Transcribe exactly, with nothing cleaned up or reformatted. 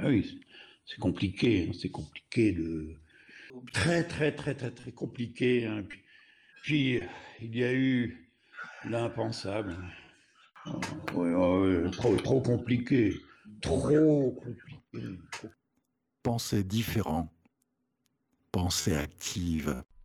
Ah oui, c'est c'est compliqué, hein, c'est compliqué de très très très très très compliqué, hein. Puis, puis, il y a eu l'impensable. Ouais, ouais, ouais, trop trop compliqué, trop compliqué. Pensée différent, pensée active.